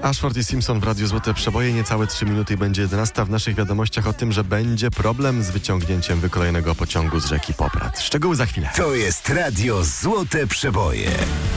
Ashford i Simpson w Radiu Złote Przeboje. Niecałe 3 minuty i będzie 11. W naszych wiadomościach o tym, że będzie problem z wyciągnięciem wykolejnego pociągu z rzeki Poprad. Szczegóły za chwilę. To jest Radio Złote Przeboje.